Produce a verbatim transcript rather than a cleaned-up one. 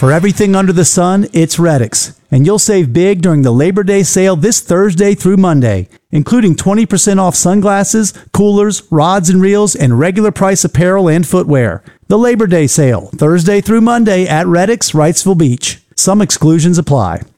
For everything under the sun, it's Reddix. And you'll save big during the Labor Day sale this Thursday through Monday, including twenty percent off sunglasses, coolers, rods and reels, and regular price apparel and footwear. The Labor Day sale, Thursday through Monday at Reddix, Wrightsville Beach. Some exclusions apply.